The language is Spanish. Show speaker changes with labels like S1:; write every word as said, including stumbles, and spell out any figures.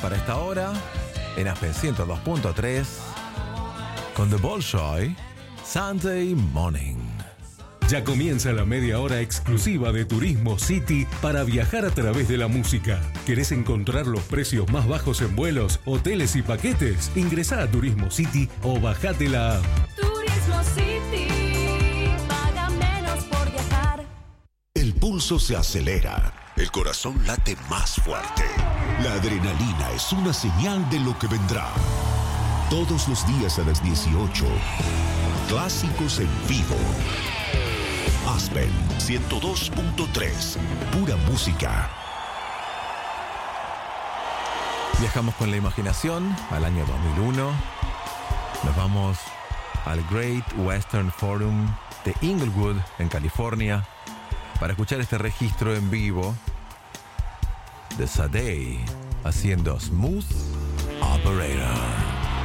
S1: para esta hora en Aspen ciento dos punto tres con The Bolshoi, Sunday Morning.
S2: Ya comienza la media hora exclusiva de Turismo City para viajar a través de la música. ¿Querés encontrar los precios más bajos en vuelos, hoteles y paquetes? Ingresá a Turismo City o bajate la app.
S3: Turismo City, paga menos por viajar.
S4: El pulso se acelera, el corazón late más fuerte. La adrenalina es una señal de lo que vendrá. Todos los días a las dieciocho, clásicos en vivo. Aspen ciento dos punto tres, pura música.
S1: Viajamos con la imaginación al año dos mil uno. Nos vamos al Great Western Forum de Inglewood, en California, para escuchar este registro en vivo de Sade haciendo Smooth Operator.